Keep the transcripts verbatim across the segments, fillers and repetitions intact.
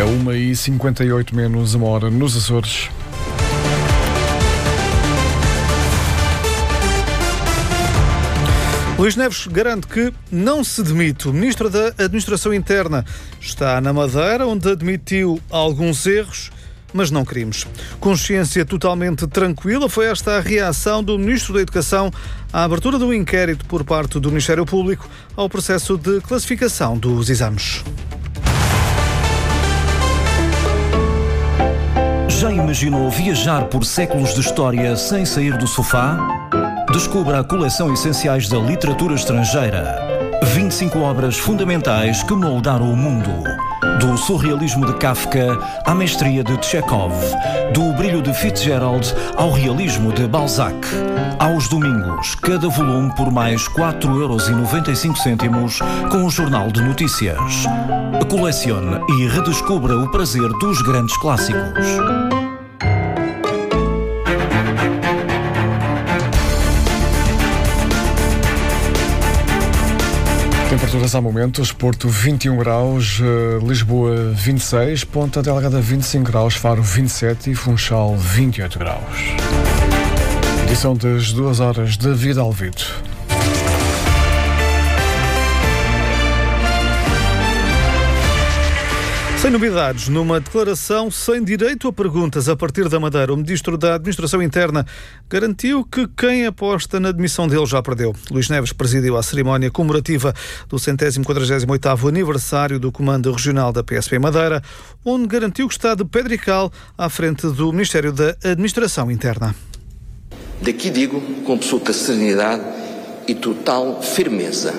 É uma e cinquenta e oito menos uma hora nos Açores. Luís Neves garante que não se demite. O Ministro da Administração Interna está na Madeira, onde admitiu alguns erros, mas não crimes. Consciência totalmente tranquila, foi esta a reação do Ministro da Educação à abertura do inquérito por parte do Ministério Público ao processo de classificação dos exames. Já imaginou viajar por séculos de história sem sair do sofá? Descubra a coleção Essenciais da Literatura Estrangeira. vinte e cinco obras fundamentais que moldaram o mundo. Do surrealismo de Kafka à mestria de Chekhov. Do brilho de Fitzgerald ao realismo de Balzac. Aos domingos, cada volume por mais quatro euros e noventa e cinco cêntimos com o Jornal de Notícias. Colecione e redescubra o prazer dos grandes clássicos. Temperaturas há momentos, Porto vinte e um graus, Lisboa vinte e seis, Ponta Delgada vinte e cinco graus, Faro vinte e sete e Funchal vinte e oito graus. Edição das duas horas da Vida Alvito. Sem novidades, numa declaração sem direito a perguntas a partir da Madeira, o Ministro da Administração Interna garantiu que quem aposta na demissão dele já perdeu. Luís Neves presidiu a cerimónia comemorativa do centésimo quadragésimo oitavo aniversário do Comando Regional da P S P Madeira, onde garantiu que está de pedrical à frente do Ministério da Administração Interna. Daqui digo com absoluta serenidade e total firmeza.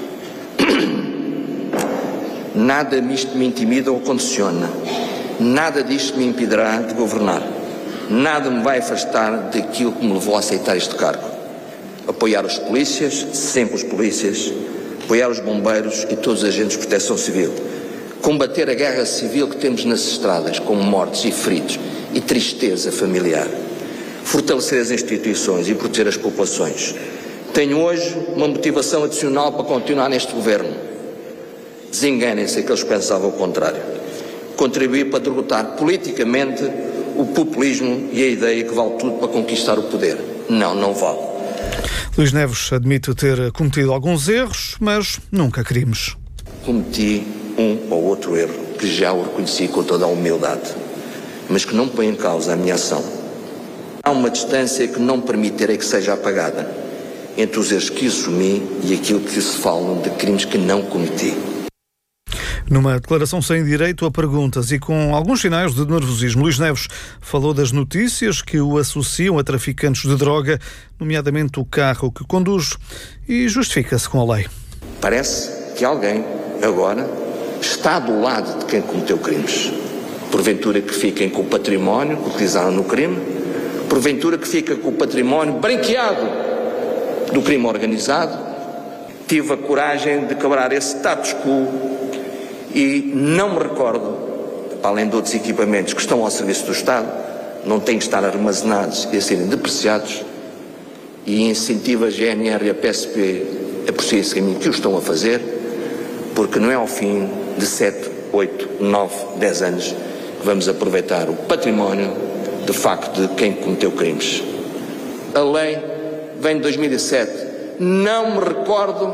Nada disto me intimida ou condiciona. Nada disto me impedirá de governar. Nada me vai afastar daquilo que me levou a aceitar este cargo. Apoiar os polícias, sempre os polícias, apoiar os bombeiros e todos os agentes de proteção civil. Combater a guerra civil que temos nas estradas, com mortes e feridos e tristeza familiar. Fortalecer as instituições e proteger as populações. Tenho hoje uma motivação adicional para continuar neste governo. Desenganem-se aqueles que pensavam o contrário. Contribuir para derrotar politicamente o populismo e a ideia que vale tudo para conquistar o poder. Não, não vale. Luís Neves admite ter cometido alguns erros, mas nunca crimes. Cometi um ou outro erro, que já o reconheci com toda a humildade, mas que não põe em causa a minha ação. Há uma distância que não permitirei que seja apagada entre os erros que assumi e aquilo que se falam de crimes que não cometi. Numa declaração sem direito a perguntas e com alguns sinais de nervosismo, Luís Neves falou das notícias que o associam a traficantes de droga, nomeadamente o carro que conduz, e justifica-se com a lei. Parece que alguém, agora, está do lado de quem cometeu crimes. Porventura que fiquem com o património que utilizaram no crime, porventura que fica com o património branqueado do crime organizado. Tive a coragem de quebrar esse status quo e não me recordo, para além de outros equipamentos que estão ao serviço do Estado, não têm que estar armazenados e a serem depreciados, e incentiva a G N R e a P S P a prosseguir esse caminho que o estão a fazer, porque não é ao fim de sete, oito, nove, dez anos que vamos aproveitar o património, de facto, de quem cometeu crimes. A lei vem de dois mil e sete. Não me recordo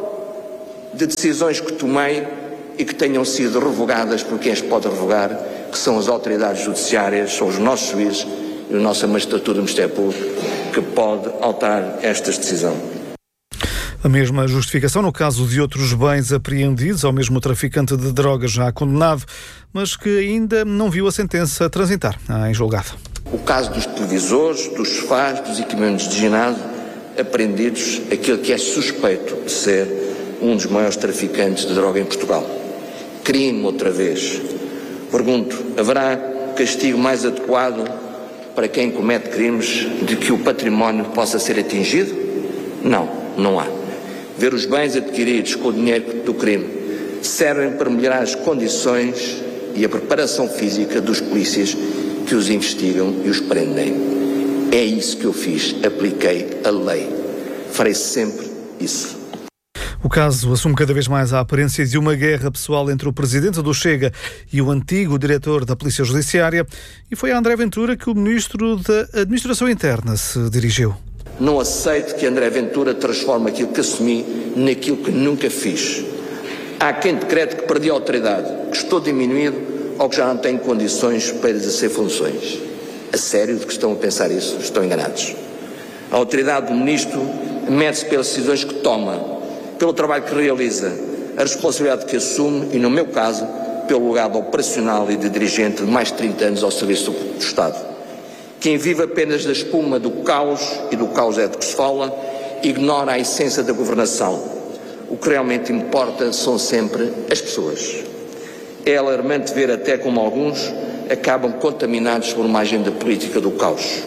de decisões que tomei e que tenham sido revogadas por quem as pode revogar, que são as autoridades judiciárias, são os nossos juízes e a nossa magistratura do Ministério Público, que pode alterar esta decisão. A mesma justificação no caso de outros bens apreendidos, ao mesmo traficante de drogas já condenado, mas que ainda não viu a sentença transitar em julgado. O caso dos televisores, dos sofás, dos equipamentos de ginásio apreendidos, aquele que é suspeito de ser um dos maiores traficantes de droga em Portugal. Crime outra vez. Pergunto, haverá castigo mais adequado para quem comete crimes de que o património possa ser atingido? Não, não há. Ver os bens adquiridos com o dinheiro do crime servem para melhorar as condições e a preparação física dos polícias que os investigam e os prendem. É isso que eu fiz, apliquei a lei. Farei sempre isso. O caso assume cada vez mais a aparência de uma guerra pessoal entre o presidente do Chega e o antigo diretor da Polícia Judiciária, e foi a André Ventura que o ministro da Administração Interna se dirigiu. Não aceito que André Ventura transforme aquilo que assumi naquilo que nunca fiz. Há quem decrete que perdi a autoridade, que estou diminuído ou que já não tenho condições para exercer funções. A sério de que estão a pensar isso? Estão enganados. A autoridade do ministro mede-se pelas decisões que toma, pelo trabalho que realiza, a responsabilidade que assume e, no meu caso, pelo legado operacional e de dirigente de mais de trinta anos ao serviço do Estado. Quem vive apenas da espuma do caos, e do caos é de que se fala, ignora a essência da governação. O que realmente importa são sempre as pessoas. É alarmante ver até como alguns acabam contaminados por uma agenda política do caos.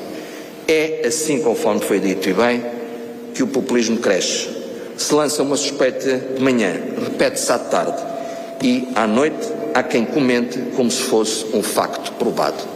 É assim, conforme foi dito e bem, que o populismo cresce. Se lança uma suspeita de manhã, repete-se à tarde e, à noite, há quem comente como se fosse um facto provado.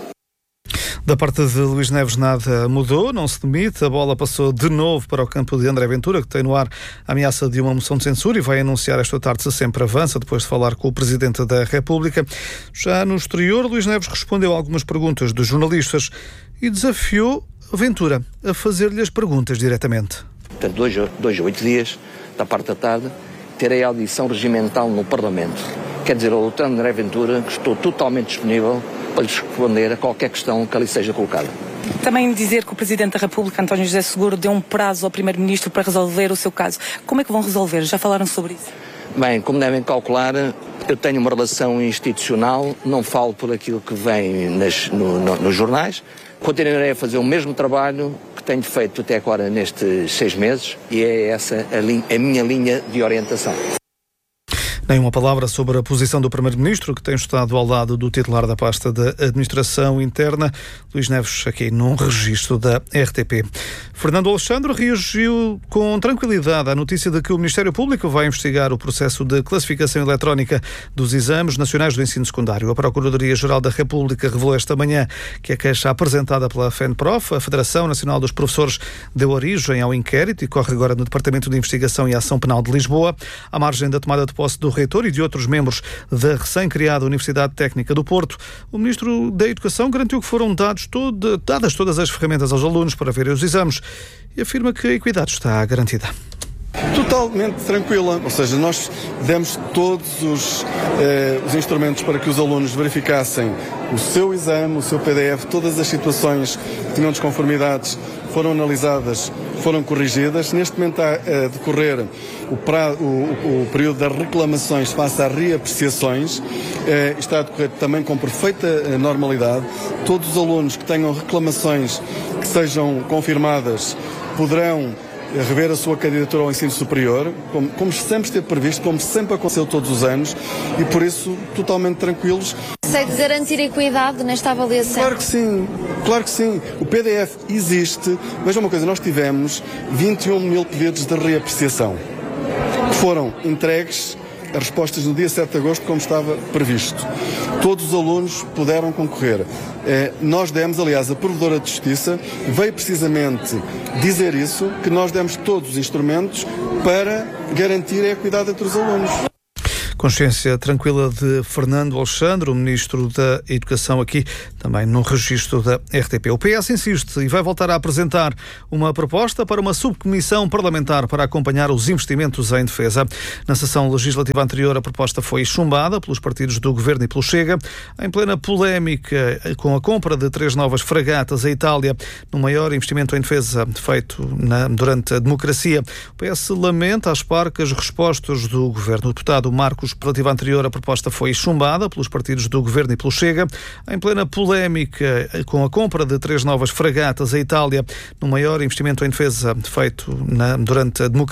Da parte de Luís Neves nada mudou, não se demite, a bola passou de novo para o campo de André Ventura, que tem no ar a ameaça de uma moção de censura e vai anunciar esta tarde se sempre avança, depois de falar com o Presidente da República. Já no exterior, Luís Neves respondeu a algumas perguntas dos jornalistas e desafiou Ventura a fazer-lhe as perguntas diretamente. Portanto, dois, dois a oito dias, da parte da tarde, terei a audição regimental no Parlamento. Quer dizer, ao doutor André Ventura que estou totalmente disponível para lhes responder a qualquer questão que ali seja colocada. Também dizer que o Presidente da República, António José Seguro, deu um prazo ao Primeiro-Ministro para resolver o seu caso. Como é que vão resolver? Já falaram sobre isso? Bem, como devem calcular, eu tenho uma relação institucional, não falo por aquilo que vem nas, no, no, nos jornais. Continuarei a fazer o mesmo trabalho que tenho feito até agora nestes seis meses e é essa a, linha, a minha linha de orientação. Nem uma palavra sobre a posição do Primeiro-Ministro, que tem estado ao lado do titular da pasta da Administração Interna, Luís Neves, aqui num registro da R T P. Fernando Alexandre reagiu com tranquilidade à notícia de que o Ministério Público vai investigar o processo de classificação eletrónica dos exames nacionais do ensino secundário. A Procuradoria-Geral da República revelou esta manhã que a queixa apresentada pela FENPROF, a Federação Nacional dos Professores, deu origem ao inquérito e corre agora no Departamento de Investigação e Ação Penal de Lisboa, à margem da tomada de posse do reitor e de outros membros da recém-criada Universidade Técnica do Porto. O Ministro da Educação garantiu que foram dados todo, dadas todas as ferramentas aos alunos para verem os exames e afirma que a equidade está garantida. Totalmente tranquila, ou seja, nós demos todos os, eh, os instrumentos para que os alunos verificassem o seu exame, o seu P D F, todas as situações que tinham desconformidades foram analisadas, foram corrigidas. Neste momento está a decorrer o, pra, o, o período das reclamações face às reapreciações, eh, está a decorrer também com perfeita normalidade. Todos os alunos que tenham reclamações que sejam confirmadas poderão rever a sua candidatura ao ensino superior, como, como sempre esteve previsto, como sempre aconteceu todos os anos, e por isso totalmente tranquilos. Consegue garantir a equidade nesta avaliação? Claro que sim, claro que sim. O P D F existe. Veja uma coisa, nós tivemos vinte e um mil pedidos de reapreciação, que foram entregues as respostas no dia sete de agosto, como estava previsto. Todos os alunos puderam concorrer. Eh, nós demos, aliás, a Provedora de Justiça veio precisamente dizer isso, que nós demos todos os instrumentos para garantir a equidade entre os alunos. Consciência tranquila de Fernando Alexandre, o Ministro da Educação, aqui também no registro da R T P. O P S insiste e vai voltar a apresentar uma proposta para uma subcomissão parlamentar para acompanhar os investimentos em defesa. Na sessão legislativa anterior, a proposta foi chumbada pelos partidos do Governo e pelo Chega, em plena polémica com a compra de três novas fragatas à Itália, no maior investimento em defesa feito na, durante a democracia. O P S lamenta as parcas respostas do Governo. O deputado Marcos Relativa anterior, a proposta foi chumbada pelos partidos do Governo e pelo Chega, em plena polémica com a compra de três novas fragatas à Itália, no maior investimento em defesa feito na, durante a democracia.